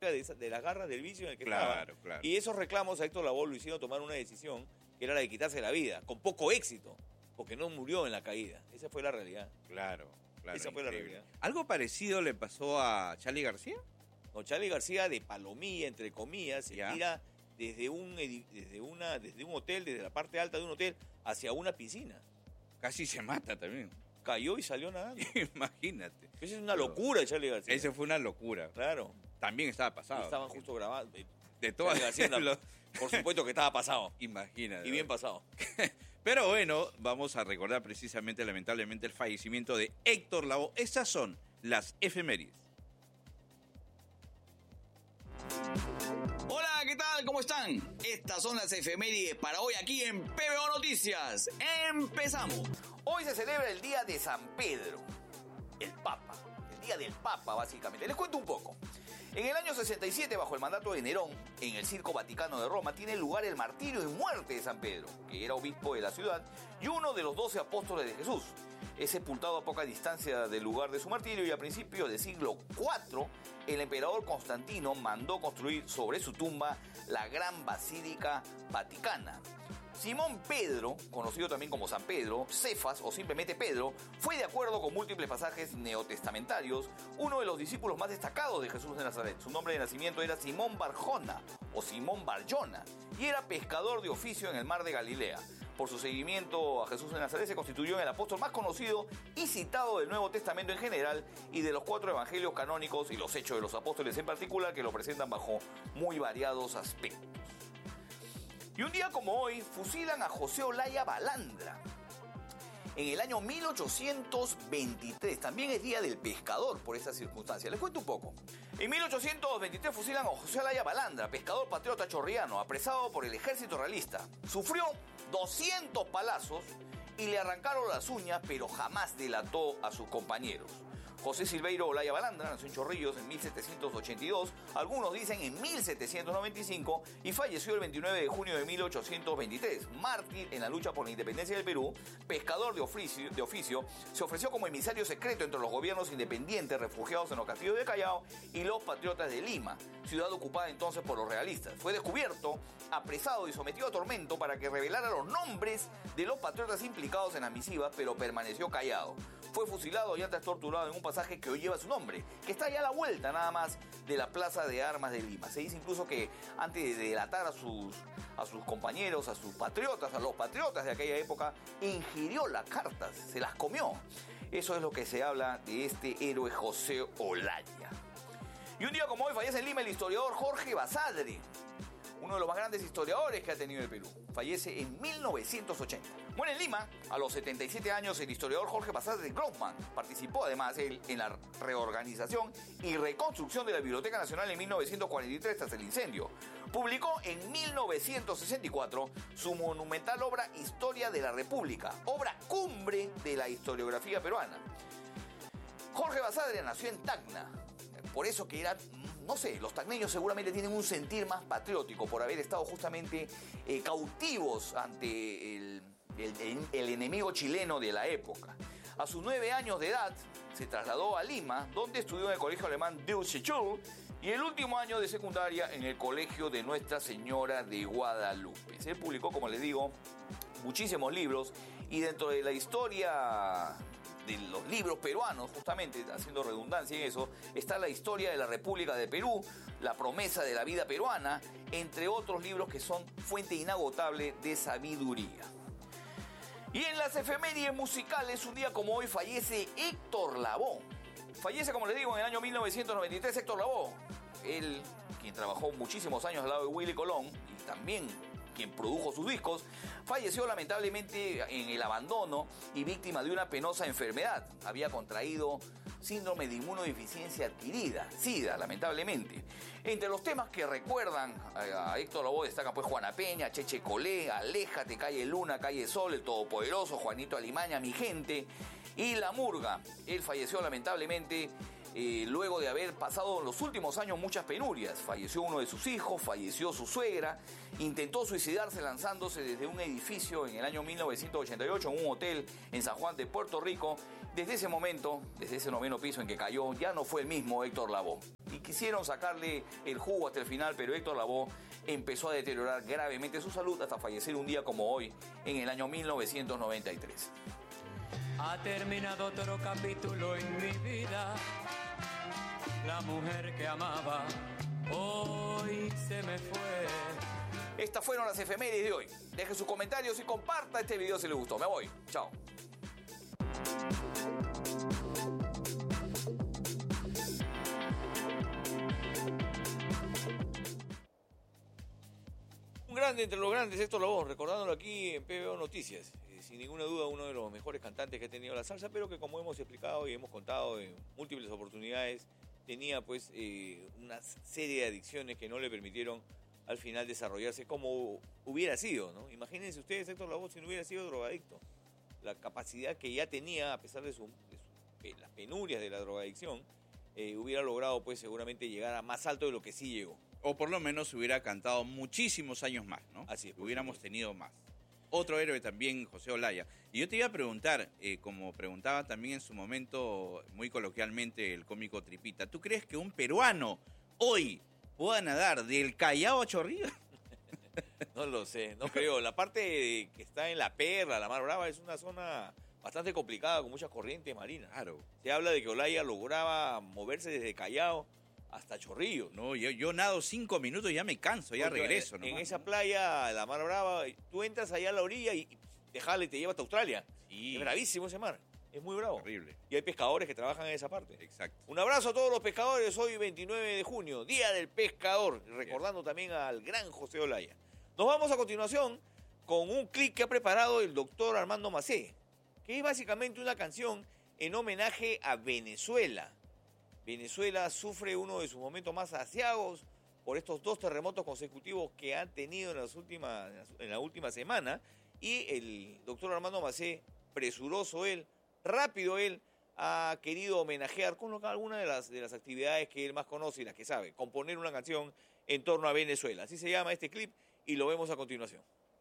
saca de las garras del vicio en el que Claro, estaba. claro. Y esos reclamos a Héctor Lavoe lo hicieron tomar una decisión que era la de quitarse la vida, con poco éxito, porque no murió en la caída. Esa fue la realidad. Claro. Esa fue la increíble. realidad. ¿Algo parecido le pasó a Charly García? No, Charly García de palomilla, entre comillas, se Ya. tira desde un hotel, desde la parte alta de un hotel, hacia una piscina. Casi se mata también. Cayó y salió nadando. Imagínate. Esa es una locura de Charly García. Esa fue una locura. Claro. También estaba pasado. Estaban justo grabando. De todas Charly García, por supuesto que estaba pasado. Imagínate. Y bien pasado. Pero bueno, vamos a recordar precisamente, lamentablemente, el fallecimiento de Héctor Lavoe. Esas son las efemérides. Hola, ¿qué tal? ¿Cómo están? Estas son las efemérides para hoy aquí en PBO Noticias. ¡Empezamos! Hoy se celebra el Día de San Pedro, el Papa. El Día del Papa, básicamente. Les cuento un poco. En el año 67, bajo el mandato de Nerón, en el Circo Vaticano de Roma, tiene lugar el martirio y muerte de San Pedro, que era obispo de la ciudad y uno de los 12 apóstoles de Jesús. Es sepultado a poca distancia del lugar de su martirio y a principios del siglo IV, el emperador Constantino mandó construir sobre su tumba la Gran Basílica Vaticana. Simón Pedro, conocido también como San Pedro, Cefas o simplemente Pedro, fue de acuerdo con múltiples pasajes neotestamentarios, uno de los discípulos más destacados de Jesús de Nazaret. Su nombre de nacimiento era Simón Barjona o Simón Barjona y era pescador de oficio en el mar de Galilea. Por su seguimiento a Jesús de Nazaret se constituyó en el apóstol más conocido y citado del Nuevo Testamento en general y de los 4 evangelios canónicos y los Hechos de los Apóstoles en particular, que lo presentan bajo muy variados aspectos. Y un día como hoy fusilan a José Olaya Balandra. En el año 1823, también es Día del Pescador por esa circunstancia. Les cuento un poco. En 1823 fusilan a José Olaya Balandra, pescador patriota chorriano, apresado por el ejército realista. Sufrió 200 palazos y le arrancaron las uñas, pero jamás delató a sus compañeros. José Silveiro Olaya Balandra nació en Chorrillos en 1782, algunos dicen en 1795, y falleció el 29 de junio de 1823. Mártir en la lucha por la independencia del Perú, pescador de oficio, se ofreció como emisario secreto entre los gobiernos independientes refugiados en los castillos de Callao y los patriotas de Lima, ciudad ocupada entonces por los realistas. Fue descubierto, apresado y sometido a tormento para que revelara los nombres de los patriotas implicados en las misivas, pero permaneció callado. Fue fusilado y antes torturado en un pasaje que hoy lleva su nombre, que está ya a la vuelta nada más de la Plaza de Armas de Lima. Se dice incluso que antes de delatar a sus compañeros, a sus patriotas, a los patriotas de aquella época, ingirió las cartas, se las comió. Eso es lo que se habla de este héroe José Olaya. Y un día como hoy fallece en Lima el historiador Jorge Basadre, uno de los más grandes historiadores que ha tenido el Perú. Fallece en 1980. Muere en Lima, a los 77 años, el historiador Jorge Basadre Grossman. Participó además él en la reorganización y reconstrucción de la Biblioteca Nacional en 1943 tras el incendio. Publicó en 1964 su monumental obra Historia de la República, obra cumbre de la historiografía peruana. Jorge Basadre nació en Tacna, por eso que era... No sé, los tacneños seguramente tienen un sentir más patriótico por haber estado justamente cautivos ante el enemigo chileno de la época. A sus 9 años de edad se trasladó a Lima, donde estudió en el colegio alemán Deutsche y el último año de secundaria en el colegio de Nuestra Señora de Guadalupe. Se publicó, como les digo, muchísimos libros y dentro de la historia de los libros peruanos, justamente haciendo redundancia en eso, está la historia de la República de Perú, la promesa de la vida peruana, entre otros libros que son fuente inagotable de sabiduría. Y en las efemérides musicales, un día como hoy fallece Héctor Lavoe. Fallece, como les digo, en el año 1993 Héctor Lavoe. Él, quien trabajó muchísimos años al lado de Willy Colón y también quien produjo sus discos, falleció lamentablemente en el abandono y víctima de una penosa enfermedad. Había contraído síndrome de inmunodeficiencia adquirida, SIDA, lamentablemente. Entre los temas que recuerdan a Héctor Lavoe destacan pues Juana Peña, Cheche Colé, Aléjate, Calle Luna, Calle Sol, El Todopoderoso, Juanito Alimaña, Mi Gente y La Murga. Él falleció lamentablemente luego de haber pasado en los últimos años muchas penurias. Falleció uno de sus hijos, falleció su suegra, intentó suicidarse lanzándose desde un edificio en el año 1988 en un hotel en San Juan de Puerto Rico. Desde ese momento, desde ese 9º piso en que cayó, ya no fue el mismo Héctor Lavoe. Y quisieron sacarle el jugo hasta el final, pero Héctor Lavoe empezó a deteriorar gravemente su salud hasta fallecer un día como hoy, en el año 1993. Ha terminado otro capítulo en mi vida. La mujer que amaba hoy se me fue. Estas fueron las efemérides de hoy. Deje sus comentarios y comparta este video si le gustó. Me voy. Chao. Un grande entre los grandes, Héctor Lavoe, recordándolo aquí en PBO Noticias. Sin ninguna duda uno de los mejores cantantes que ha tenido la salsa, pero que como hemos explicado y hemos contado en múltiples oportunidades, tenía pues una serie de adicciones que no le permitieron al final desarrollarse como hubiera sido, ¿no? Imagínense ustedes, Héctor Lavoe, si no hubiera sido drogadicto. La capacidad que ya tenía, a pesar de las penurias de la drogadicción, hubiera logrado pues seguramente llegar a más alto de lo que sí llegó. O por lo menos hubiera cantado muchísimos años más, ¿no? Así es. Hubiéramos tenido más. Otro héroe también, José Olaya. Y yo te iba a preguntar, como preguntaba también en su momento, muy coloquialmente, el cómico Tripita, ¿tú crees que un peruano hoy pueda nadar del Callao a Chorrillos? No lo sé, no creo. La parte que está en La Perla, la Mar Brava, es una zona bastante complicada con mucha corriente marina. Claro. Se habla de que Olaya lograba moverse desde Callao hasta Chorrillos. No, yo nado 5 minutos y ya me canso, ya Porque regreso. En nomás, esa ¿no? playa, la Mar Brava, tú entras allá a la orilla y te jala y te lleva hasta Australia. Sí. Es bravísimo ese mar, es muy bravo. Horrible. Y hay pescadores que trabajan en esa parte. Exacto. Un abrazo a todos los pescadores, hoy 29 de junio, Día del Pescador, recordando también al gran José Olaya. Nos vamos a continuación con un clip que ha preparado el doctor Armando Macé, que es básicamente una canción en homenaje a Venezuela. Venezuela sufre uno de sus momentos más aciagos por estos 2 terremotos consecutivos que han tenido en la última semana, y el doctor Armando Macé, presuroso él, rápido él, ha querido homenajear con algunas de las actividades que él más conoce y las que sabe, componer una canción en torno a Venezuela. Así se llama este clip y lo vemos a continuación.